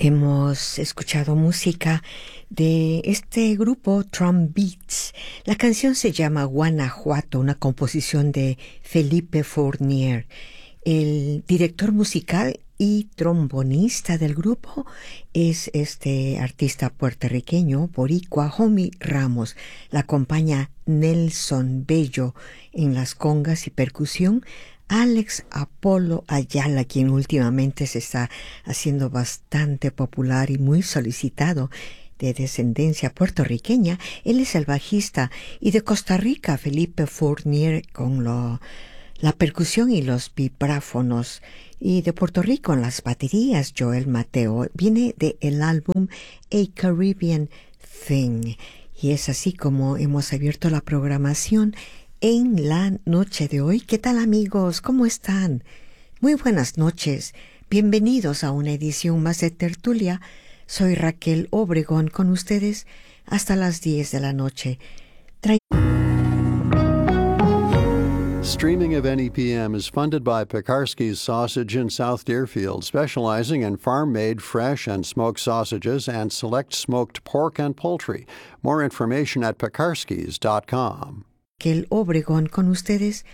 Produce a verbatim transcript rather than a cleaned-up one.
Hemos escuchado música de este grupo Drum Beats. La canción se llama Guanajuato, una composición de Felipe Fournier. El director musical y trombonista del grupo es este artista puertorriqueño, boricua, Jomi Ramos. La acompaña Nelson Bello en las congas y percusión. Alex Apolo Ayala, quien últimamente se está haciendo bastante popular y muy solicitado, de descendencia puertorriqueña. Él es el bajista, y de Costa Rica, Felipe Fournier con lo, la percusión y los vibráfonos. Y de Puerto Rico en las baterías, Joel Mateo. Viene del álbum A Caribbean Thing. Y es así como hemos abierto la programación en la noche de hoy. ¿Qué tal, amigos? ¿Cómo están? Muy buenas noches. Bienvenidos a una edición más de Tertulia. Soy Raquel Obregón con ustedes hasta las diez de la noche. Tra- Streaming of N E P M is funded by Pekarsky's Sausage in South Deerfield, specializing in farm-made fresh and smoked sausages and select smoked pork and poultry. More information at pekarsky's dot com. Raquel Obregón con ustedes